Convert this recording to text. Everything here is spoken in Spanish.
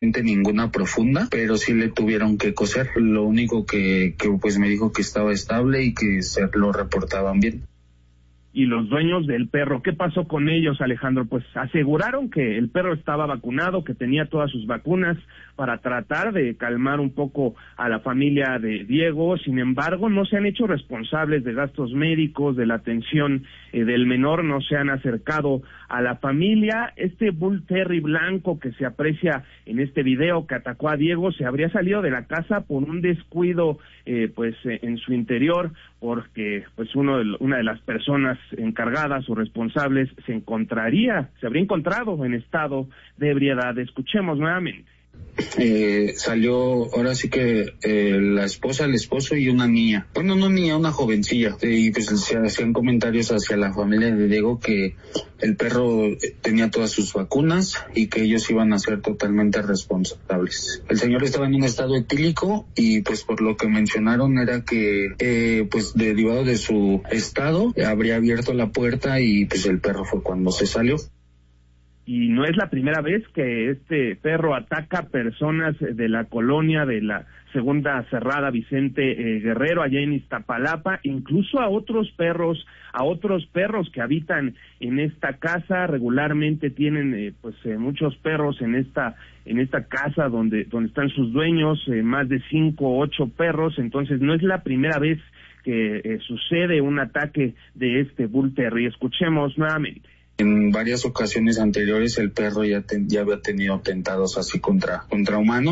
ninguna profunda, pero sí le tuvieron que coser. Lo único que pues me dijo que estaba estable y que se lo reportaban bien. Y los dueños del perro, ¿qué pasó con ellos, Alejandro? Pues aseguraron que el perro estaba vacunado, que tenía todas sus vacunas para tratar de calmar un poco a la familia de Diego. Sin embargo, no se han hecho responsables de gastos médicos, de la atención del menor, no se han acercado a la familia. Este Bull Terry blanco que se aprecia en este video que atacó a Diego se habría salido de la casa por un descuido en su interior, porque pues una de las personas encargadas o responsables se habría encontrado en estado de ebriedad. Escuchemos nuevamente. Salió ahora sí que la esposa, el esposo y una niña, bueno, no niña, una jovencilla, y pues se hacían comentarios hacia la familia de Diego que el perro tenía todas sus vacunas y que ellos iban a ser totalmente responsables. El señor estaba en un estado etílico y pues por lo que mencionaron era que pues derivado de su estado habría abierto la puerta y pues el perro fue cuando se salió. Y no es la primera vez que este perro ataca personas de la colonia de la Segunda Cerrada Vicente Guerrero, allá en Iztapalapa, incluso a otros perros que habitan en esta casa. Regularmente tienen muchos perros en esta casa donde están sus dueños, más de 5 o 8 perros. Entonces no es la primera vez que sucede un ataque de este Bull Terry. Escuchemos nuevamente. En varias ocasiones anteriores el perro ya había tenido atentados así contra humanos.